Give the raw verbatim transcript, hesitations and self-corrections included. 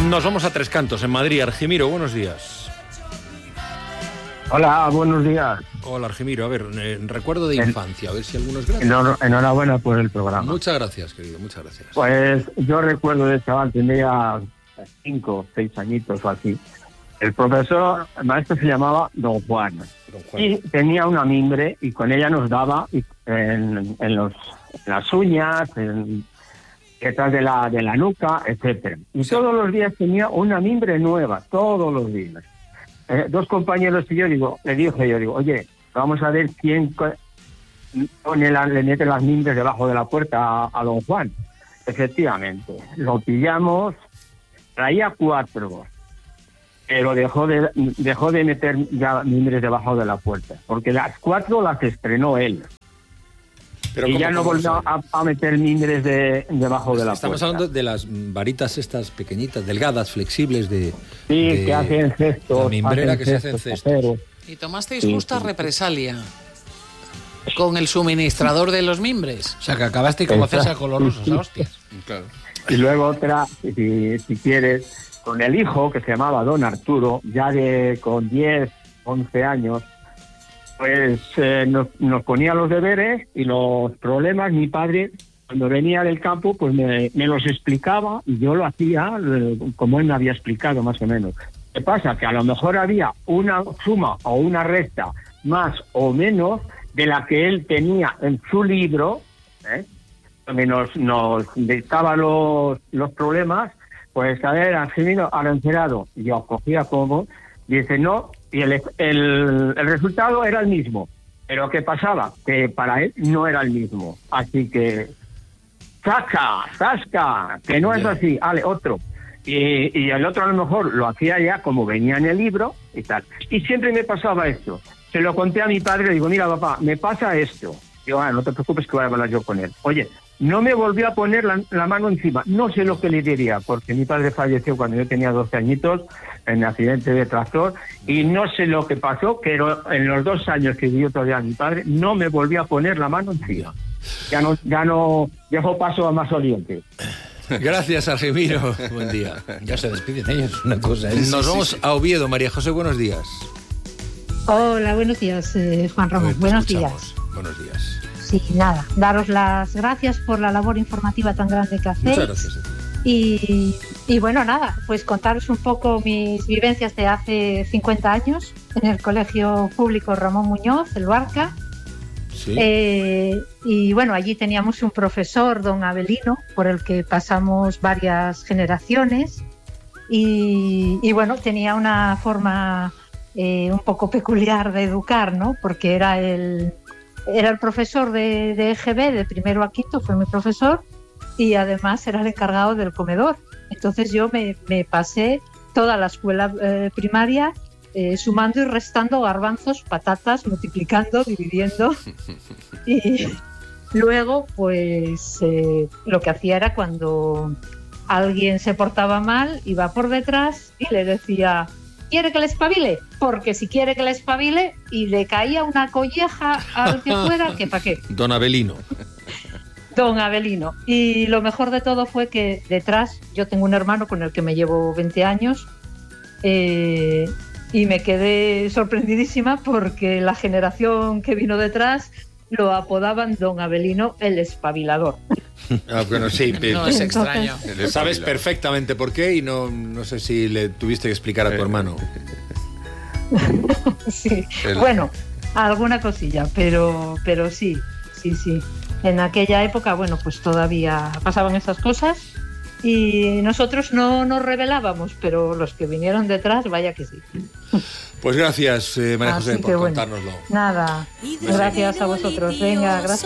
Nos vamos a Tres Cantos, en Madrid. Argimiro, buenos días. Hola, buenos días. Hola, Argimiro. A ver, eh, recuerdo de infancia, a ver si algunos gracias. Enhorabuena por el programa. Muchas gracias, querido, muchas gracias. Pues yo recuerdo de chaval, tenía cinco, seis añitos o así. El profesor, el maestro se llamaba Don Juan. Don Juan. Y tenía una mimbre y con ella nos daba en, en, los, en las uñas, en detrás de la, de la nuca, etcétera. Y sí. Todos los días tenía una mimbre nueva, todos los días. Eh, dos compañeros y yo digo, le dije yo, digo, oye, vamos a ver quién pone la, le mete las mimbres debajo de la puerta a, a Don Juan. Efectivamente, lo pillamos, traía cuatro, pero dejó de dejó de meter ya mimbres debajo de la puerta, porque las cuatro las estrenó él. Pero y ya no volvió a, a meter mimbres de, debajo pues de la estamos puerta. Estamos hablando de las varitas estas pequeñitas, delgadas, flexibles de... Sí, de, que hacen cestos. La mimbrera que se hacen cestos. Y tomasteis sí, justa sí. represalia con el suministrador de los mimbres. O sea, que acabaste como César con los rusos, a hostias. Claro. Y luego otra, si, si quieres, con el hijo, que se llamaba Don Arturo, ya de con diez, once años, pues eh, nos, nos ponía los deberes y los problemas. Mi padre, cuando venía del campo, pues me, me los explicaba y yo lo hacía eh, como él me había explicado, más o menos. ¿Qué pasa? Que a lo mejor había una suma o una resta más o menos de la que él tenía en su libro, ¿eh? donde nos, nos dictaba los, los problemas. Pues a ver, Argimiro, Arancerado, yo cogía como, dice no, y el, el, el resultado era el mismo. Pero ¿qué pasaba? Que para él no era el mismo. Así que, ¡saca! ¡Zasca! Que no es así. Vale, otro. Y, y el otro a lo mejor lo hacía ya como venía en el libro y tal. Y siempre me pasaba esto. Se lo conté a mi padre, le digo, mira papá, me pasa esto. Digo, ah, no te preocupes que voy a hablar yo con él. Oye, no me volvió a poner la, la mano encima. No sé lo que le diría, porque mi padre falleció cuando yo tenía doce añitos en accidente de tractor y no sé lo que pasó, pero en los dos años que vivió todavía mi padre no me volvió a poner la mano encima. Ya no, ya no dejó paso a más oliente. Gracias, Argimiro. Buen día. Ya se despiden ellos, una cosa. ¿eh? Nos sí, vamos sí, sí. a Oviedo. María José, buenos días. Hola, buenos días, eh, Juan Ramón. Buenos escuchamos. días. Buenos días. Sí, nada, daros las gracias por la labor informativa tan grande que hacéis. Muchas gracias. Y, y bueno, nada, pues contaros un poco mis vivencias de hace cincuenta años en el Colegio Público Ramón Muñoz, el Barca. Sí. Eh, y bueno, allí teníamos un profesor, don Avelino, por el que pasamos varias generaciones. Y, y bueno, tenía una forma eh, un poco peculiar de educar, ¿no? Porque era el... Era el profesor de, de E G B, de primero a quinto, fue mi profesor, y además era el encargado del comedor. Entonces yo me, me pasé toda la escuela eh, primaria eh, sumando y restando garbanzos, patatas, multiplicando, dividiendo. Y luego, pues eh, lo que hacía era cuando alguien se portaba mal, iba por detrás y le decía... ¿Quiere que le espabile? Porque si quiere que le espabile y le caía una colleja al que fuera, ¿que para qué? Don Avelino. Don Avelino. Y lo mejor de todo fue que detrás, yo tengo un hermano con el que me llevo veinte años eh, y me quedé sorprendidísima porque la generación que vino detrás lo apodaban Don Avelino el espabilador. Ah, bueno, sí, no es extraño. Sabes perfectamente por qué y no, no sé si le tuviste que explicar a tu hermano. Sí, el... bueno, alguna cosilla, pero, pero sí, sí, sí. En aquella época, bueno, pues todavía pasaban esas cosas y nosotros no nos rebelábamos, pero los que vinieron detrás, vaya que sí. Pues gracias, eh, María José, por bueno, contárnoslo. Nada, gracias a vosotros. Venga, gracias.